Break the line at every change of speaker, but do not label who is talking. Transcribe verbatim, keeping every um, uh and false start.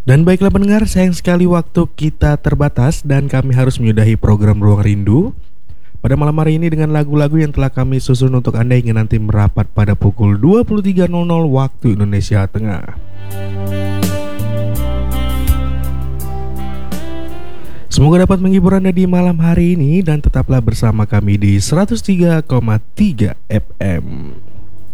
Dan baiklah pendengar, sayang sekali waktu kita terbatas dan kami harus menyudahi program Ruang Rindu pada malam hari ini dengan lagu-lagu yang telah kami susun untuk Anda yang ingin nanti merapat pada pukul dua puluh tiga nol nol waktu Indonesia Tengah. Semoga dapat menghibur Anda di malam hari ini dan tetaplah bersama kami di seratus tiga koma tiga F M.